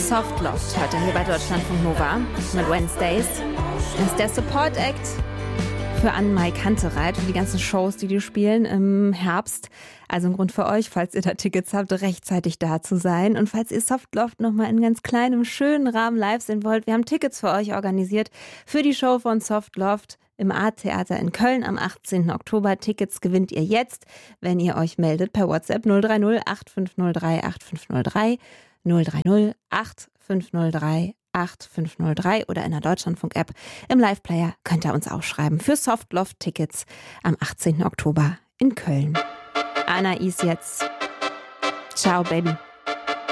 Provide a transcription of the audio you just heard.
Softloft heute hier bei Deutschlandfunk Nova mit Wednesdays. Das ist der Support-Act für Ann-Mai Kantereit und die ganzen Shows, die spielen im Herbst. Also ein Grund für euch, falls ihr da Tickets habt, rechtzeitig da zu sein. Und falls ihr Softloft nochmal in ganz kleinem, schönen Rahmen live sehen wollt, wir haben Tickets für euch organisiert für die Show von Softloft im Art-Theater in Köln am 18. Oktober. Tickets gewinnt ihr jetzt, wenn ihr euch meldet per WhatsApp 030 8503 8503 030 8503 8503 oder in der Deutschlandfunk-App. Im Live-Player könnt ihr uns auch schreiben für Softloft-Tickets am 18. Oktober in Köln. Anais jetzt. Ciao, Baby.